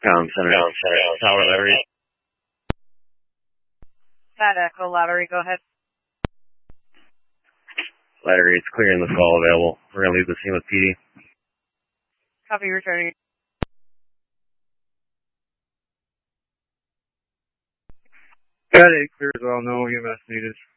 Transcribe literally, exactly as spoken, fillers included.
Down center. Down center. Tower Lottery. That Echo Lottery, go ahead. Lottery, it's clear in the call available. We're going to leave the scene with P D. Copy, returning. Got it, clear as well. No E M S needed.